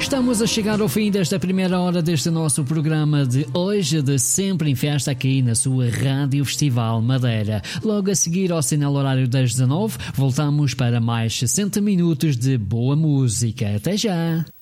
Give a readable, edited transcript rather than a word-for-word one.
Estamos a chegar ao fim desta primeira hora deste nosso programa de hoje, de Sempre em Festa, aqui na sua Rádio Festival Madeira. Logo a seguir ao sinal horário das 19, voltamos para mais 60 minutos de boa música. Até já!